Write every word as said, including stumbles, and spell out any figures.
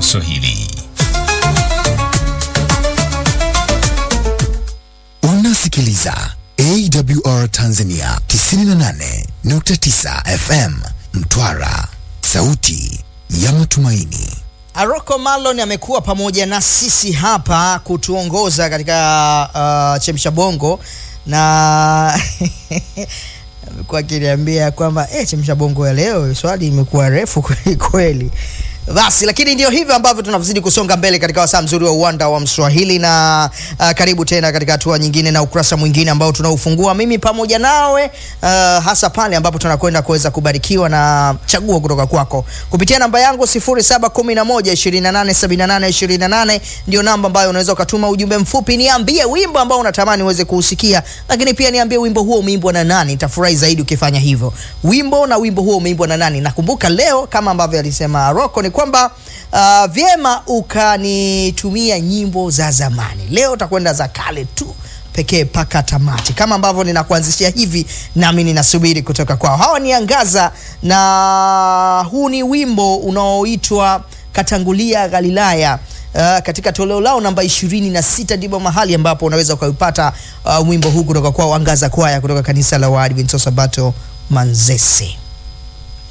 Swahili. Unasikiliza A W R Tanzania tisini na nane nukta tisa F M Mtwara, sauti ya matumaini. Aroko Malon amekuwa pamoja na sisi hapa kutuongoza katika uh, Chemsha Bongo, na amekuwa akiniambia kwamba eh Chemsha Bongo ya leo swali imekuwa refu kweli kweli. Basi lakini ndio hivyo ambavyo tunazidi kusonga mbele katika wasaa mzuri wa uwanda wa Mswahili, na uh, karibu tena katika hatua nyingine na ukurasa mwingine ambao tunaufungua mimi pamoja nawe, uh, hasa pale ambapo tunakwenda kuweza kubarikiwa na chaguo kutoka kwako kupitia namba yangu sifuri saba kumi na moja ishirini na nane sabini na nane ishirini na nane. Ndio namba ambayo unaweza ukatuma ujumbe mfupi, niambie wimbo ambao unatamani uweze kuusikia, lakini pia niambie wimbo huo umeimbwa na nani. Nitafurahi zaidi ukifanya hivyo, wimbo na wimbo huo umeimbwa na nani. Nakumbuka leo kama ambavyo alisema Rocco ni kwamba uh, vyema ukanitumia nyimbo za zamani. Leo utakwenda za kale tu pekee paka tamati, kama ambavyo ninakuanzishia hivi, nami ninasubiri kutoka kwao. Hawa ni Angaza, na huu ni wimbo unaoitwa Katangulia Galilaya. Uh, katika toleo lao namba ishirini na sita ndipo mahali ambapo unaweza kuupata uh, wimbo huu kutoka kwao Angaza Kwaya kutoka kanisa la Waadventista Sabato Manzese.